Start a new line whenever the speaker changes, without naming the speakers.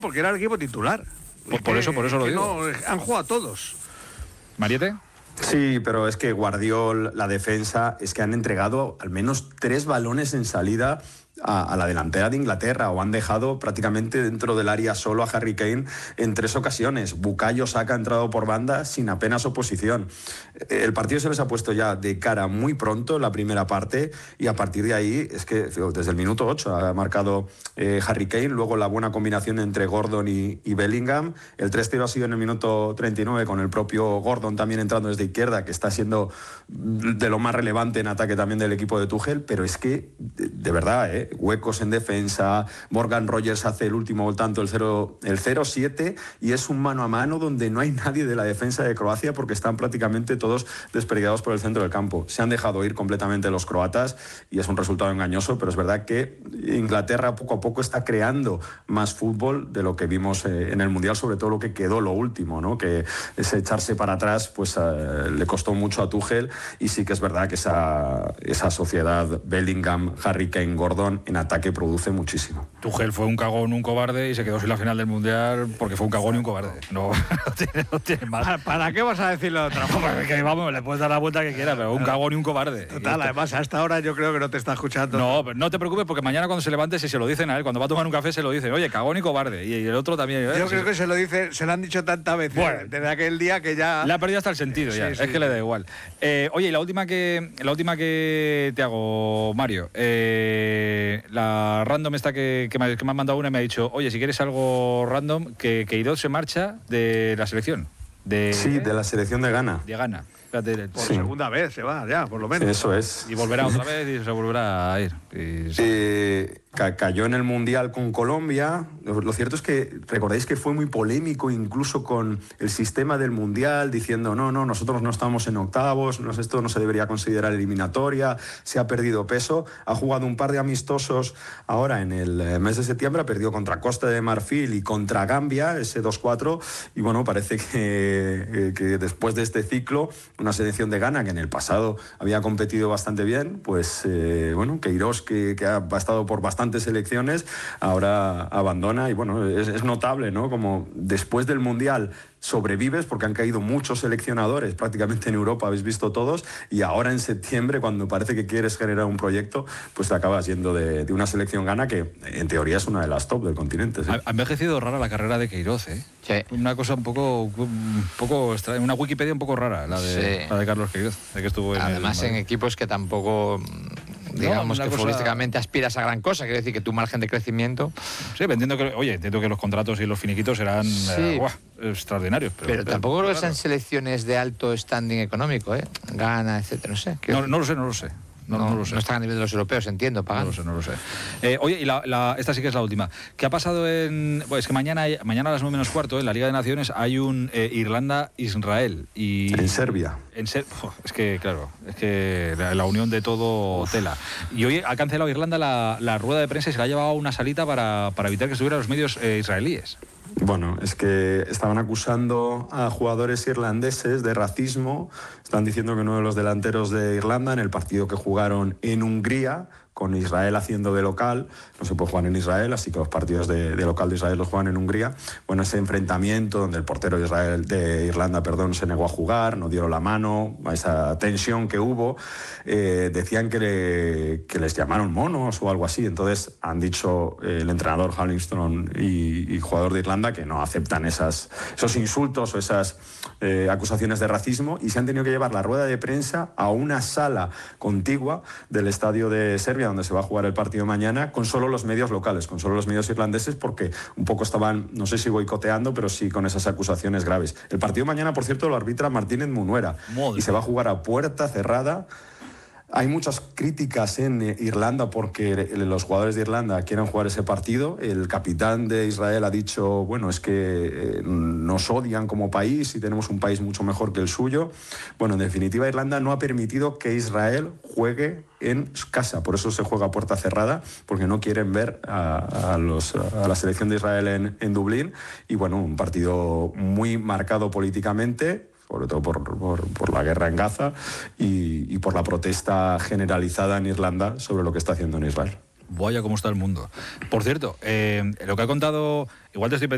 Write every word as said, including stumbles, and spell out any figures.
porque era el equipo titular.
Por, por eso, por eso lo digo.
No, han jugado todos.
¿Mariette?
Sí, pero es que Guardiol, la defensa, es que han entregado al menos tres balones en salida a, a la delantera de Inglaterra, o han dejado prácticamente dentro del área solo a Harry Kane en tres ocasiones. Bukayo Saka ha entrado por banda sin apenas oposición. El partido se les ha puesto ya de cara muy pronto en la primera parte, y a partir de ahí es que desde el minuto ocho ha marcado eh, Harry Kane, luego la buena combinación entre Gordon y, y Bellingham. El tres cero ha sido en el minuto treinta y nueve, con el propio Gordon también entrando desde izquierda, que está siendo de lo más relevante en ataque también del equipo de Tuchel. Pero es que, de, de verdad, ¿eh? huecos en defensa. Morgan Rogers hace el último tanto, el cero siete, y es un mano a mano donde no hay nadie de la defensa de Croacia, porque están prácticamente todos desperdigados por el centro del campo. Se han dejado ir completamente los croatas y es un resultado engañoso, pero es verdad que Inglaterra poco a poco está creando más fútbol de lo que vimos eh, en el Mundial, sobre todo lo que quedó lo último, ¿no? Que ese echarse para atrás pues eh, le costó mucho a Tuchel, y sí que es verdad que esa, esa sociedad Bellingham, Harry Kane, Gordon en ataque produce muchísimo.
Tuchel fue un cagón, un cobarde, y se quedó sin la final del Mundial porque fue un cagón y un cobarde. No, no, tiene, no tiene más.
¿Para, ¿Para qué vas a decirlo de otra forma?
Que vamos, le puedes dar la vuelta que quieras, pero un cagón y un cobarde.
Total, además hasta ahora yo creo que no te está escuchando.
No, pero no te preocupes, porque mañana cuando se levante, si se lo dicen a él, cuando va a tomar un café se lo dicen, oye, cagón y cobarde. Y el otro también. ¿eh?
Yo
sí.
creo que se lo dice, se lo han dicho tantas veces, bueno, desde aquel día que ya...
Le ha perdido hasta el sentido, ya. Sí, sí, es que sí. Le da igual. Eh, oye, y la última que la última que te hago, Mario. Eh, la random esta que, que, me, que me han mandado una y me ha dicho, oye, si quieres algo random, que Queiroz se marcha de la selección. De,
sí, de la selección de Ghana.
De Ghana.
Por sí. segunda vez se va, ya, por lo menos.
Eso es.
Y volverá otra vez y se volverá a ir. Y...
Eh, ca cayó en el Mundial con Colombia. Lo cierto es que, recordáis que fue muy polémico incluso con el sistema del Mundial, diciendo, no, no, nosotros no estamos en octavos, no, esto no se debería considerar eliminatoria, se ha perdido peso. Ha jugado un par de amistosos ahora en el mes de septiembre, ha perdido contra Costa de Marfil y contra Gambia, ese dos cuatro, y bueno, parece que, que después de este ciclo, una selección de Ghana que en el pasado había competido bastante bien, pues eh, bueno, Queiroz, que, que ha estado por bastantes selecciones, ahora abandona, y bueno, es, es notable, ¿no? Como después del Mundial sobrevives, porque han caído muchos seleccionadores prácticamente en Europa, habéis visto todos, y ahora en septiembre, cuando parece que quieres generar un proyecto, pues te acabas yendo de, de una selección Ghana que en teoría es una de las top del continente. ¿Sí?
Ha envejecido rara la carrera de Queiroz, ¿eh?
Sí.
Una cosa un poco, un poco extraña, una Wikipedia un poco rara, la de, sí. la de Carlos Queiroz, de que estuvo en
además en equipos que tampoco... digamos no, que cosa... futbolísticamente aspiras a gran cosa, quiere decir que tu margen de crecimiento...
Sí, entiendo que, oye, entiendo que los contratos y los finiquitos serán sí. eh, guau, extraordinarios.
Pero, pero, pero tampoco creo que sean selecciones de alto standing económico, ¿eh? Ghana, etcétera, no sé.
No, no lo sé, no lo sé. No, no, no, lo sé.
No están a nivel de los europeos, entiendo, pagan.
No lo sé, no lo sé. Eh, oye, y la, la, esta sí que es la última. ¿Qué ha pasado en...? Pues es que mañana, hay, mañana a las nueve menos cuarto, en la Liga de Naciones, hay un eh, Irlanda-Israel. Y,
en Serbia.
En Ser, oh, es que, claro, es que la, la unión de todo Uf. tela. Y hoy ha cancelado Irlanda la, la rueda de prensa y se la ha llevado a una salita para, para evitar que estuvieran los medios eh, israelíes.
Bueno, es que estaban acusando a jugadores irlandeses de racismo. Están diciendo que uno de los delanteros de Irlanda, en el partido que jugaron en Hungría, con Israel haciendo de local, no se puede jugar en Israel, así que los partidos de, de local de Israel los juegan en Hungría. Bueno, ese enfrentamiento donde el portero de, Israel, de Irlanda perdón, se negó a jugar, no dieron la mano, a esa tensión que hubo, eh, decían que, le, que les llamaron monos o algo así. Entonces han dicho eh, el entrenador Hallingston y, y jugador de Irlanda que no aceptan esas, esos insultos o esas eh, acusaciones de racismo, y se han tenido que llevar la rueda de prensa a una sala contigua del estadio de Serbia, donde se va a jugar el partido mañana, con solo los medios locales, con solo los medios irlandeses, porque un poco estaban, no sé si boicoteando, pero sí con esas acusaciones graves. El partido mañana, por cierto, lo arbitra Martínez Munuera, Model. y se va a jugar a puerta cerrada. Hay muchas críticas en Irlanda porque los jugadores de Irlanda quieren jugar ese partido. El capitán de Israel ha dicho, bueno, es que nos odian como país y tenemos un país mucho mejor que el suyo. Bueno, en definitiva, Irlanda no ha permitido que Israel juegue en casa. Por eso se juega a puerta cerrada, porque no quieren ver a, a, los, a la selección de Israel en, en Dublín. Y bueno, un partido muy marcado políticamente, sobre todo por, por, por la guerra en Gaza y, y por la protesta generalizada en Irlanda sobre lo que está haciendo en Israel.
Vaya cómo está el mundo. Por cierto, eh, lo que ha contado, igual te estoy